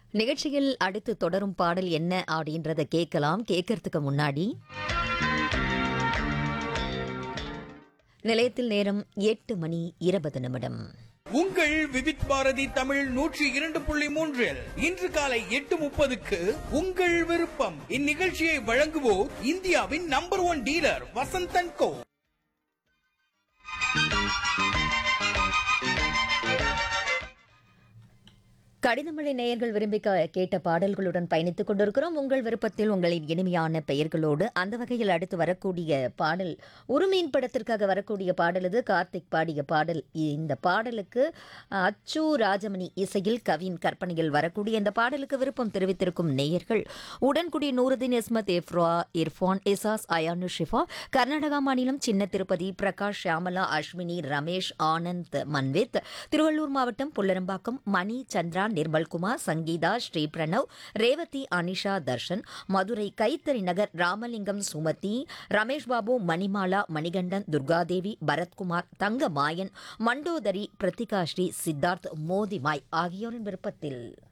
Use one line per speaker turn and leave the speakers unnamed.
நிகழ்ச்சியில் அடுத்து தொடரும் பாடல் என்ன அப்படின்றத கேட்கலாம். கேட்கறதுக்கு முன்னாடி நிலையத்தில் நேரம் 8:20.
உங்கள் விவித் பாரதி தமிழ் 102.3 இன்று காலை 8:30க்கு உங்கள் விருப்பம். இந்நிகழ்ச்சியை வழங்குவோர் இந்தியாவின் நம்பர் 1 டீலர் வசந்தன் கோ.
கடிதமழை நேயர்கள் விரும்பி கேட்ட பாடல்களுடன் பயணித்துக் கொண்டிருக்கிறோம். உங்கள் விருப்பத்தில் உங்களின் இனிமையான பெயர்களோடு. அந்த வகையில் அடுத்து வரக்கூடிய பாடல் உருமீன் படத்திற்காக வரக்கூடிய பாடல் இது. கார்த்திக் பாடிய பாடல். இந்த பாடலுக்கு அச்சு ராஜமணி இசையில் கவின் கற்பனையில் வரக்கூடிய இந்த பாடலுக்கு விருப்பம் தெரிவித்திருக்கும் நேயர்கள் உடன்குடி நூருதீன், இஸ்மத், இர்ஃபான், இசாஸ், அயானு, ஷிஃபா, கர்நாடகா மாநிலம் சின்ன திருப்பதி, பிரகாஷ், ஷியாமலா, அஸ்வினி, ரமேஷ், ஆனந்த், மன்வித், திருவள்ளூர் மாவட்டம் புல்லரம்பாக்கம் மணி, சந்திரா, நிர்மல்குமார், சங்கீதா, ஸ்ரீ பிரணவ், ரேவதி, அனிஷா, தர்ஷன், மதுரை கைத்தறி நகர் ராமலிங்கம், சுமதி, ரமேஷ் பாபு, மணிமாலா, மணிகண்டன், துர்காதேவி, பரத்குமார், தங்க மாயன், மண்டோதரி, பிரத்திகாஸ்ரீ, சித்தார்த், மோதிமாய் ஆகியோரின் விருப்பத்தில்